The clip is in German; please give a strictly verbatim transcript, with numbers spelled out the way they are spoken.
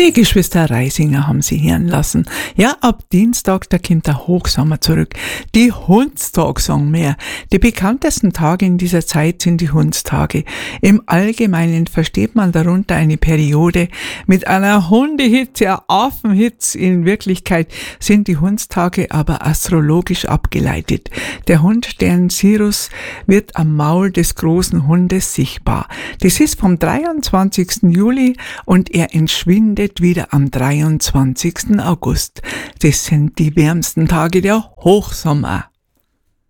Die Geschwister Reisinger haben sie hören lassen. Ja, ab Dienstag, da kommt der Hochsommer zurück. Die Hundstage sagen mehr. Die bekanntesten Tage in dieser Zeit sind die Hundstage. Im Allgemeinen versteht man darunter eine Periode mit einer Hundehitze, einer Affenhitze. In Wirklichkeit sind die Hundstage aber astrologisch abgeleitet. Der Hundstern Sirius wird am Maul des großen Hundes sichtbar. Das ist vom dreiundzwanzigsten Juli und er entschwindet wieder am dreiundzwanzigsten August. Das sind die wärmsten Tage der Hochsommer.